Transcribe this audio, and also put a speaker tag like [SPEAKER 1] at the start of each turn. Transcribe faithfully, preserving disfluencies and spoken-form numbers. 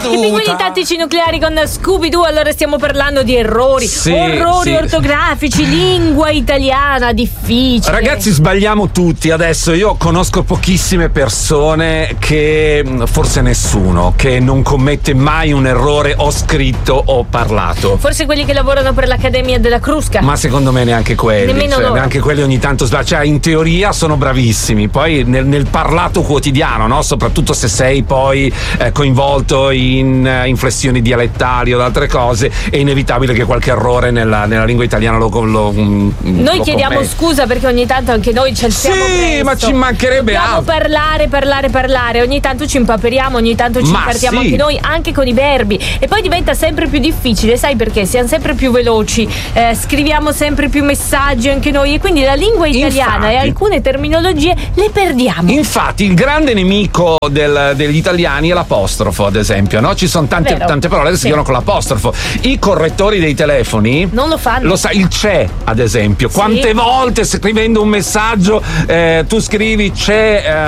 [SPEAKER 1] caduta.
[SPEAKER 2] I pinguini tattici nucleari con Scooby-Doo. Allora stiamo parlando di errori,
[SPEAKER 1] Sì,
[SPEAKER 2] orrori
[SPEAKER 1] sì.
[SPEAKER 2] ortografici, lingua italiana difficile.
[SPEAKER 1] Ragazzi, sbagliamo tutti. Adesso io conosco pochissime persone che, forse nessuno, che non commette mai un errore o scritto o parlato.
[SPEAKER 2] Forse quelli che lavorano per l'Accademia della Crusca.
[SPEAKER 1] Ma secondo me neanche quelli.
[SPEAKER 2] Nemmeno
[SPEAKER 1] cioè,
[SPEAKER 2] loro.
[SPEAKER 1] neanche quelli ogni tanto sbagliano. Cioè, in teoria sono bravissimi. Poi nel, nel parlato quotidiano, no? Soprattutto se sei poi eh, coinvolto in eh, inflessioni dialettali o altre cose, è inevitabile che qualche errore nella, nella lingua italiana lo, lo
[SPEAKER 2] Noi
[SPEAKER 1] lo
[SPEAKER 2] chiediamo
[SPEAKER 1] commetta.
[SPEAKER 2] scusa perché ogni tanto anche noi ci alziamo
[SPEAKER 1] Sì,
[SPEAKER 2] presto.
[SPEAKER 1] ma ci mancherebbe
[SPEAKER 2] Dobbiamo
[SPEAKER 1] altro.
[SPEAKER 2] parlare, parlare, parlare. Ogni tanto ci impaperiamo, ogni tanto ci
[SPEAKER 1] Ma
[SPEAKER 2] impartiamo
[SPEAKER 1] sì.
[SPEAKER 2] anche noi, anche con i verbi. E poi diventa sempre più difficile, sai perché? Siamo sempre più veloci, eh, scriviamo sempre più messaggi anche noi, e quindi la lingua italiana
[SPEAKER 1] Infatti.
[SPEAKER 2] e alcune terminologie le perdiamo.
[SPEAKER 1] Infatti il grande nemico del- degli italiani è l'apostrofo, ad esempio, no? Ci sono tante,
[SPEAKER 2] Vero.
[SPEAKER 1] tante parole che si
[SPEAKER 2] Sì.
[SPEAKER 1] dicono con l'apostrofo. I correttori dei telefoni
[SPEAKER 2] Non lo fanno.
[SPEAKER 1] lo sai, il c'è, ad esempio. Quante volte scrivendo un messaggio eh, tu scrivi c'è